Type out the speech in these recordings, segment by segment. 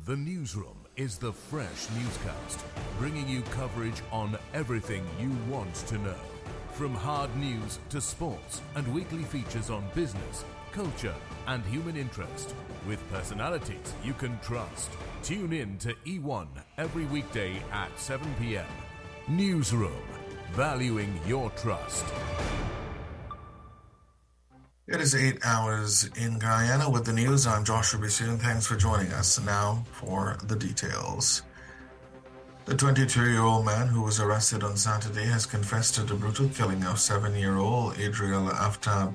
The Newsroom is the fresh newscast, bringing you coverage on everything you want to know. From hard news to sports and weekly features on business, culture and human interest, with personalities you can trust. Tune in to E1 every weekday at 7 p.m. Newsroom, valuing your trust. It is 8 hours in Guyana with the news. I'm Joshua Bissoon. Thanks for joining us. Now for the details. The 22-year-old man who was arrested on Saturday has confessed to the brutal killing of 7-year-old Adriel Aftab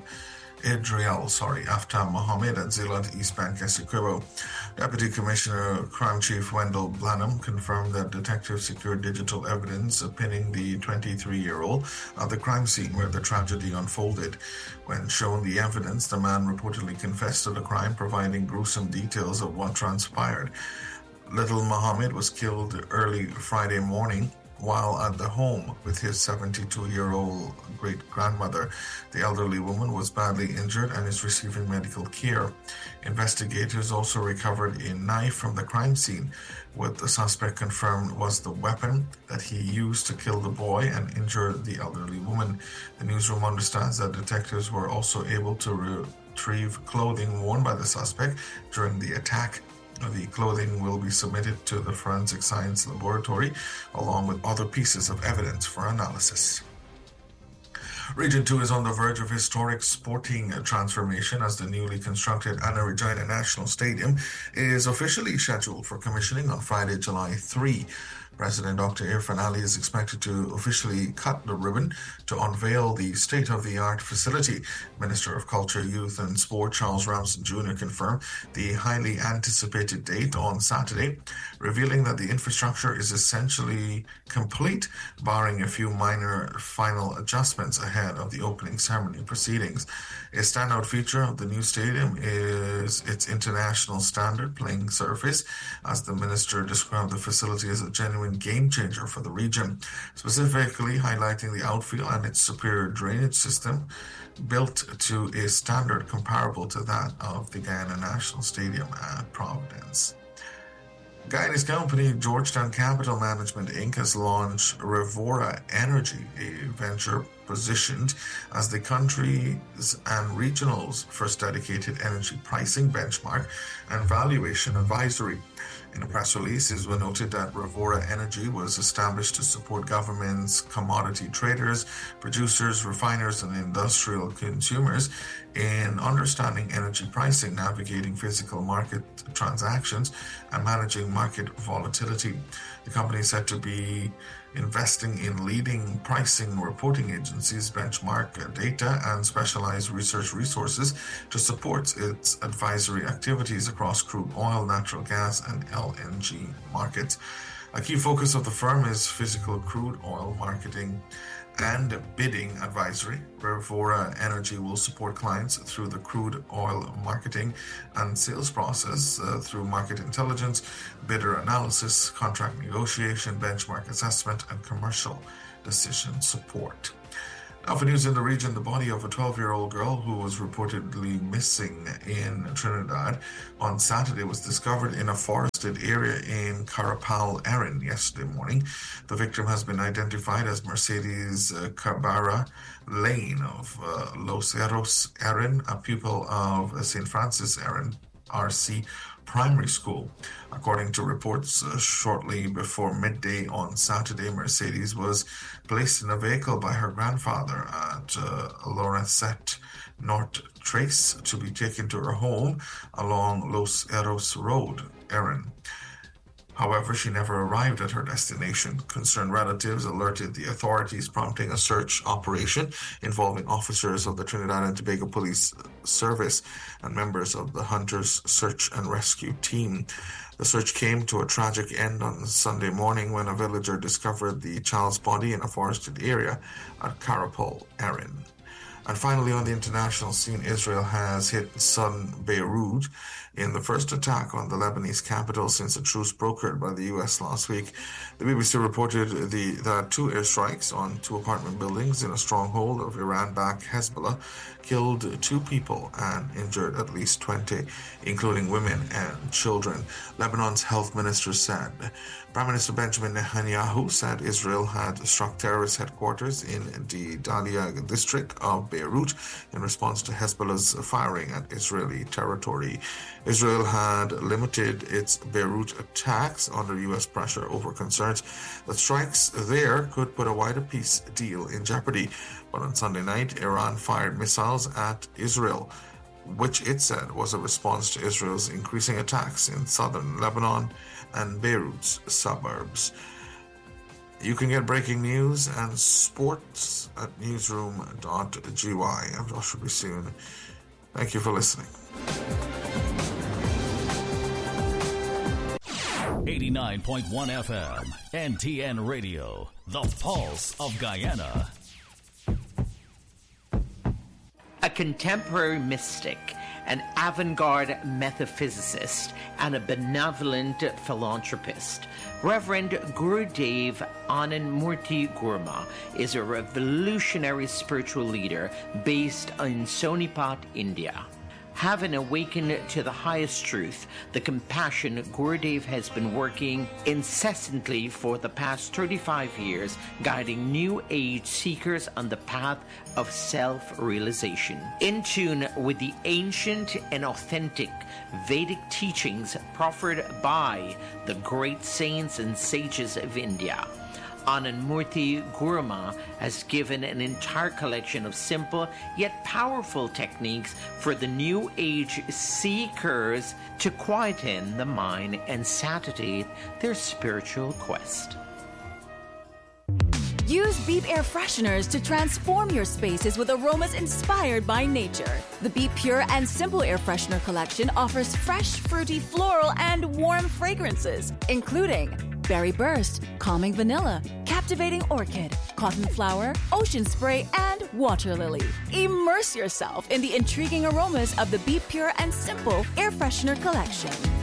Mohammed at Zeeland East Bank, Essequibo. Deputy Commissioner Crime Chief Wendell Blanham confirmed that detectives secured digital evidence pinning the 23-year-old at the crime scene where the tragedy unfolded. When shown the evidence, the man reportedly confessed to the crime, providing gruesome details of what transpired. Little Mohammed was killed early Friday morning while at the home with his 72-year-old great-grandmother. The elderly woman was badly injured and is receiving medical care. Investigators also recovered a knife from the crime scene, what the suspect confirmed was the weapon that he used to kill the boy and injure the elderly woman. The newsroom understands that detectives were also able to retrieve clothing worn by the suspect during the attack. The clothing will be submitted to the Forensic Science Laboratory along with other pieces of evidence for analysis. Region 2 is on the verge of historic sporting transformation as the newly constructed Anna Regina National Stadium is officially scheduled for commissioning on Friday, July 3. President Dr. Irfan Ali is expected to officially cut the ribbon to unveil the state-of-the-art facility. Minister of Culture, Youth and Sport Charles Ramsden Jr. confirmed the highly anticipated date on Saturday, revealing that the infrastructure is essentially complete, barring a few minor final adjustments ahead of the opening ceremony proceedings. A standout feature of the new stadium is its international standard playing surface, as the minister described the facility as a genuine game changer for the region, specifically highlighting the outfield and its superior drainage system built to a standard comparable to that of the Guyana National Stadium at Providence. Guyanese company Georgetown Capital Management Inc. has launched Revora Energy, a venture positioned as the country's and regional's first dedicated energy pricing benchmark and valuation advisory. In a press release, it was noted that Revora Energy was established to support governments, commodity traders, producers, refiners, and industrial consumers in understanding energy pricing, navigating physical market transactions, and managing market volatility. The company is said to be investing in leading pricing reporting agencies, benchmark data, and specialized research resources to support its advisory activities across crude oil, natural gas, and LNG markets. A key focus of the firm is physical crude oil marketing and bidding advisory. Revora Energy will support clients through the crude oil marketing and sales process through market intelligence, bidder analysis, contract negotiation, benchmark assessment, and commercial decision support. Now for news in the region, the body of a 12-year-old girl who was reportedly missing in Trinidad on Saturday was discovered in a forested area in Carapal, Erin, yesterday morning. The victim has been identified as Mercedes Cabarra Lane of Los Eros, Erin, a pupil of St. Francis Erin RC Primary School. According to reports, shortly before midday on Saturday, Mercedes was placed in a vehicle by her grandfather at Loracet North Trace to be taken to her home along Los Eros Road, Erin. However, she never arrived at her destination. Concerned relatives alerted the authorities, prompting a search operation involving officers of the Trinidad and Tobago Police Service and members of the Hunters Search and Rescue Team. The search came to a tragic end on Sunday morning when a villager discovered the child's body in a forested area at Carapal, Erin. And finally, on the international scene, Israel has hit southern Beirut in the first attack on the Lebanese capital since a truce brokered by the U.S. last week. The BBC reported that 2 airstrikes on 2 apartment buildings in a stronghold of Iran-backed Hezbollah killed 2 people and injured at least 20, including women and children. Lebanon's health minister said. Prime Minister Benjamin Netanyahu said Israel had struck terrorist headquarters in the Dalia district of Beirut in response to Hezbollah's firing at Israeli territory. Israel had limited its Beirut attacks under U.S. pressure over concerns that strikes there could put a wider peace deal in jeopardy. But on Sunday night, Iran fired missiles at Israel, which it said was a response to Israel's increasing attacks in southern Lebanon and Beirut's suburbs. You can get breaking news and sports at newsroom.gy. I'm Joshua B. soon. Thank you for listening. 89.1 FM, NTN Radio, the pulse of Guyana. A contemporary mystic, an avant-garde metaphysicist, and a benevolent philanthropist, Reverend Gurudev Anandmurti Gurma is a revolutionary spiritual leader based in Sonipat, India. Having awakened to the highest truth, the compassion, Gurudev has been working incessantly for the past 35 years, guiding new age seekers on the path of self-realization. In tune with the ancient and authentic Vedic teachings proffered by the great saints and sages of India, Anandmurti Gurma has given an entire collection of simple yet powerful techniques for the new age seekers to quieten the mind and satiate their spiritual quest. Use Beep Air Fresheners to transform your spaces with aromas inspired by nature. The Beep Pure and Simple Air Freshener collection offers fresh, fruity, floral, and warm fragrances, including Berry Burst, Calming Vanilla, Captivating Orchid, Cotton Flower, Ocean Spray, and Water Lily. Immerse yourself in the intriguing aromas of the Beep Pure and Simple Air Freshener collection.